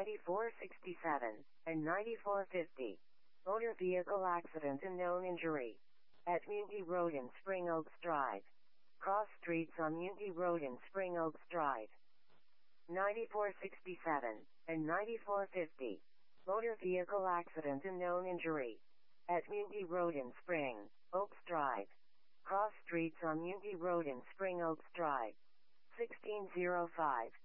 9467, and 9450. Motor vehicle accident and known injury. At Mundy Road in Spring Oaks Drive. Cross streets on Mundy Road in Spring Oaks Drive. 9467, and 9450. Motor vehicle accident and known injury. At Mundy Road in Spring Oaks Drive. Cross streets on Mundy Road in Spring Oaks Drive. 1605.